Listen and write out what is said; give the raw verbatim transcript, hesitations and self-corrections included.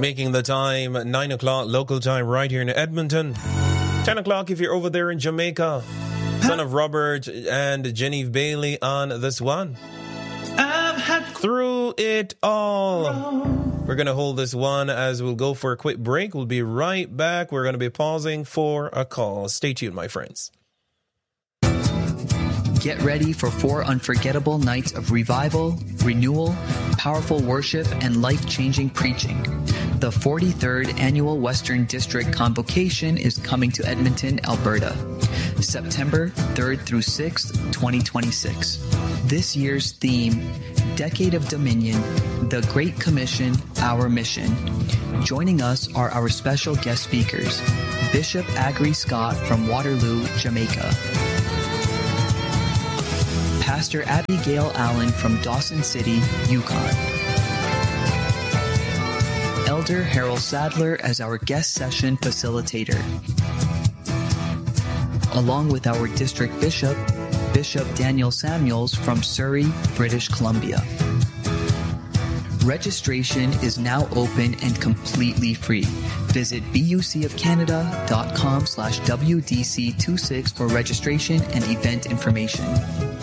Making the time nine o'clock local time right here in Edmonton. ten o'clock if you're over there in Jamaica. Son of Robert and Genevieve Bailey on this one. I've had Through it all. We're going to hold this one as we'll go for a quick break. We'll be right back. We're going to be pausing for a call. Stay tuned, my friends. Get ready for four unforgettable nights of revival, renewal, powerful worship, and life-changing preaching. The forty-third Annual Western District Convocation is coming to Edmonton, Alberta, September third through sixth, twenty twenty-six. This year's theme, Decade of Dominion, The Great Commission, Our Mission. Joining us are our special guest speakers, Bishop Agri Scott from Waterloo, Jamaica, Pastor Abigail Allen from Dawson City, Yukon, Elder Harold Sadler as our guest session facilitator, along with our district bishop, Bishop Daniel Samuels from Surrey, British Columbia. Registration is now open and completely free. Visit bucofcanada.com slash WDC26 for registration and event information.